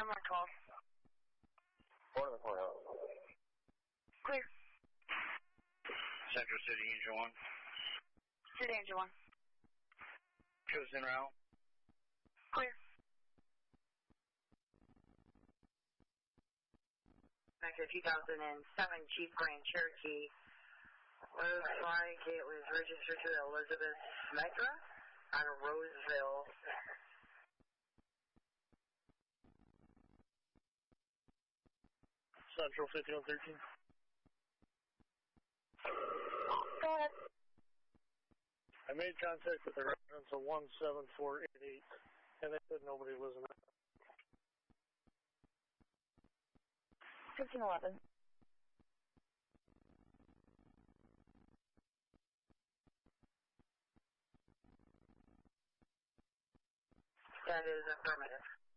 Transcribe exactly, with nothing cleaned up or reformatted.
I'm on call. Four to the courthouse. Clear. Central City Engine one. City Engine one. Chosen route. Clear. Back to two thousand seven Jeep Grand Cherokee. Looks like it was registered to Elizabeth Metra out of Roseville. Central fifty-one thirteen. Go ahead. I made contact with the residents of one seven four eight eight, and they said nobody was in it. fifteen eleven. That is affirmative.